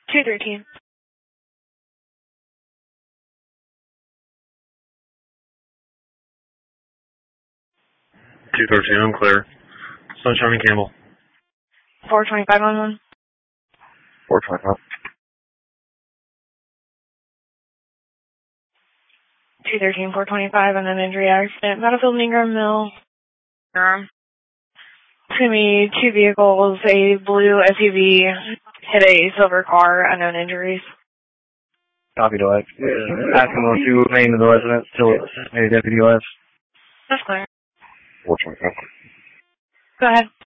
213. 213, I'm clear. Sunshine and Campbell. 425 on 1. 425. 213, 425 on an injury accident. Battlefield and Ingram Mill. It's going to be two vehicles. A blue SUV hit a silver car. Unknown injuries. Copy, Dwight. Asking those two remain in the residence till a deputy arrives. That's clear. 425. Go ahead.